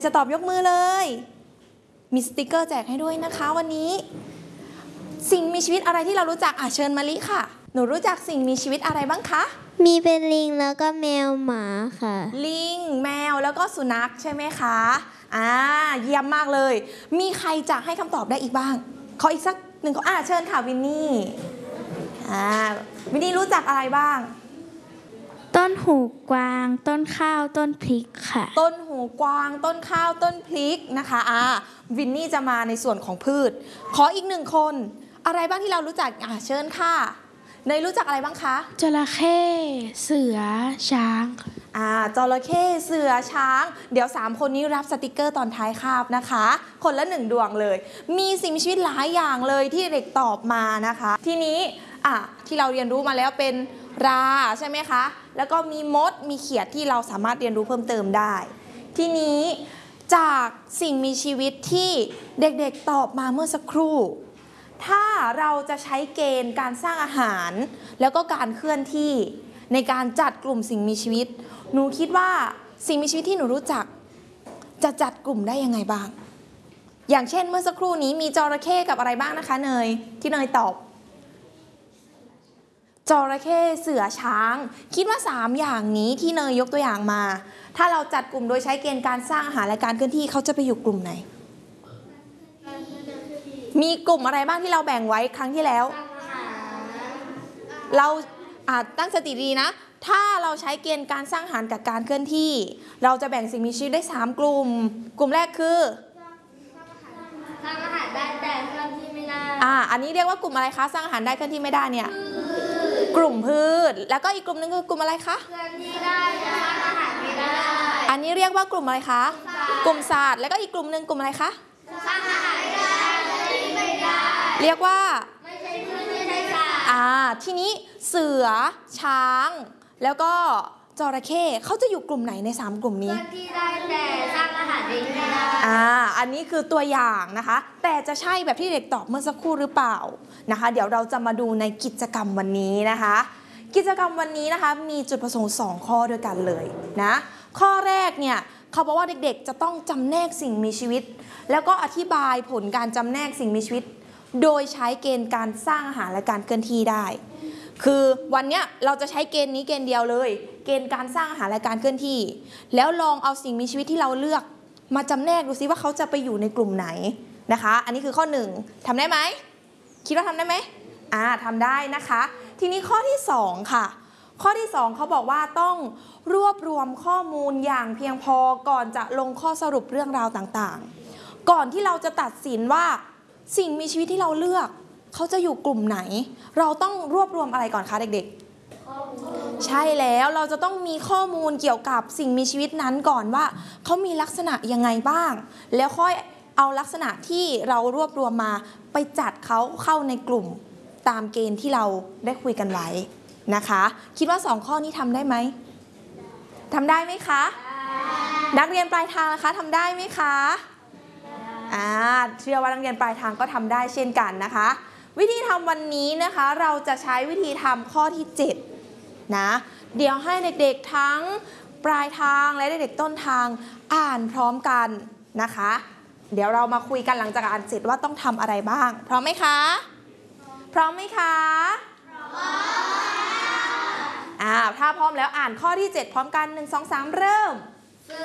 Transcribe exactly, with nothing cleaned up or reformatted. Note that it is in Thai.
จะตอบยกมือเลยมีสติกเกอร์แจกให้ด้วยนะคะวันนี้สิ่งมีชีวิตอะไรที่เรารู้จักอ่ะเชิญมาลิค่ะหนูรู้จักสิ่งมีชีวิตอะไรบ้างคะมีเป็นลิงแล้วก็แมวหมาค่ะลิงแมวแล้วก็สุนัขใช่ไหมคะอ่าเยี่ยมมากเลยมีใครจะให้คำตอบได้อีกบ้างขออีกสักหนึ่งข้ออ่าเชิญค่ะวินนี่อ่าวินนี่รู้จักอะไรบ้างต้นหูกวางต้นข้าวต้นพริกค่ะต้นหูกวางต้นข้าวต้นพริกนะคะอ่าวินนี่จะมาในส่วนของพืชขออีกหนึ่งคนอะไรบ้างที่เรารู้จักอ่าเชิญค่ะเนยรู้จักอะไรบ้างคะจระเข้เสือช้างอ่าจระเข้เสือช้างเดี๋ยวสามคนนี้รับสติกเกอร์ตอนท้ายคาบนะคะคนละหนึ่งดวงเลยมีสิ่งมีชีวิตหลายอย่างเลยที่เด็กตอบมานะคะทีนี้อ่ะที่เราเรียนรู้มาแล้วเป็นราใช่ไหมคะแล้วก็มีมดมีเขียดที่เราสามารถเรียนรู้เพิ่มเติมได้ทีนี้จากสิ่งมีชีวิตที่เด็กๆตอบมาเมื่อสักครู่ถ้าเราจะใช้เกณฑ์การสร้างอาหารแล้วก็การเคลื่อนที่ในการจัดกลุ่มสิ่งมีชีวิตหนูคิดว่าสิ่งมีชีวิตที่หนูรู้จักจะจัดกลุ่มได้ยังไงบ้างอย่างเช่นเมื่อสักครู่นี้มีจระเข้กับอะไรบ้างนะคะเนยที่เนยตอบจระเข้เสือช้างคิดว่าสามอย่างนี้ที่เนยยกตัวอย่างมาถ้าเราจัดกลุ่มโดยใช้เกณฑ์การสร้างอาหารและการเคลื่อนที่เขาจะไปอยู่กลุ่มไหนมีกลุ่มอะไรบ้างที่เราแบ่งไว้ครั้งที่แล้วเราอาจตั้งสติดีนะถ้าเราใช้เกณฑ์การสร้างอาหารกับการเคลื่อนที่เราจะแบ่งสิ่งมีชีวิตได้สามกลุ่มกลุ่มแรกคือสร้างอาหารได้แต่เคลื่อนที่ไม่ได้อ่าอันนี้เรียกว่ากลุ่มอะไรคะสร้างอาหารได้เคลื่อนที่ไม่ได้เนี่ยกลุ่มพืชแล้วก็อีกกลุ่มนึงคือกลุ่มอะไรคะเคลื่อนที่ได้แต่สร้างอาหารไม่ได้อันนี้เรียกว่ากลุ่มอะไรคะกลุ่มศาสตร์แล้วก็อีกกลุ่มนึงกลุ่มอะไรคะสร้างอาหารไม่ได้ไม่ได้เรียกว่าไม่ใช่พืชไม่ใช่สัตว์อ่าทีนี้เสือช้างแล้วก็จระเข้เขาจะอยู่กลุ่มไหนในสามกลุ่มนี้เคลื่อนที่ได้แต่สร้างอาหารเองไม่ได้อ่าอันนี้คือตัวอย่างนะคะแต่จะใช่แบบที่เด็กตอบเมื่อสักครู่หรือเปล่านะคะเดี๋ยวเราจะมาดูในกิจกรรมวันนี้นะคะกิจกรรมวันนี้นะคะมีจุดประสงค์สองข้อด้วยกันเลยนะข้อแรกเนี่ยเขาบอกว่าเด็กๆจะต้องจำแนกสิ่งมีชีวิตแล้วก็อธิบายผลการจำแนกสิ่งมีชีวิตโดยใช้เกณฑ์การสร้างอาหารและการเคลื่อนที่ได้คือวันนี้เราจะใช้เกณฑ์นี้เกณฑ์เดียวเลยเกณฑ์การสร้างอาหารและการเคลื่อนที่แล้วลองเอาสิ่งมีชีวิตที่เราเลือกมาจำแนกดูซิว่าเขาจะไปอยู่ในกลุ่มไหนนะคะอันนี้คือข้อหนึ่งทำได้ไหมคิดว่าทำได้ไหมอ่าทำได้นะคะทีนี้ข้อที่สองค่ะข้อที่สองเขาบอกว่าต้องรวบรวมข้อมูลอย่างเพียงพอก่อนจะลงข้อสรุปเรื่องราวต่างๆก่อนที่เราจะตัดสินว่าสิ่งมีชีวิตที่เราเลือกเขาจะอยู่กลุ่มไหนเราต้องรวบรวมอะไรก่อนคะเด็กๆใช่แล้วเราจะต้องมีข้อมูลเกี่ยวกับสิ่งมีชีวิตนั้นก่อนว่าเขามีลักษณะยังไงบ้างแล้วค่อยเอาลักษณะที่เรารวบรวมมาไปจัดเขาเข้าในกลุ่มตามเกณฑ์ที่เราได้คุยกันไว้นะคะคิดว่าสองข้อนี้ทำได้ไหมทำได้ไหมคะนักเรียนปลายทางนะคะทำได้ไหมคะอ่าเชื่อว่านักเรียนปลายทางก็ทำได้เช่นกันนะคะวิธีทำวันนี้นะคะเราจะใช้วิธีทำข้อที่เจ็ดนะเดี๋ยวให้เด็กๆทั้งปลายทางและเด็กๆต้นทางอ่านพร้อมกันนะคะเดี๋ยวเรามาคุยกันหลังจากอ่านเสร็จว่าต้องทำอะไรบ้างพร้อมไหมคะพร้อมไหมคะพร้อมอ่าถ้าพร้อมแล้วอ่านข้อที่เจ็ดพร้อมกันหนึ่ง สอง สามเริ่ม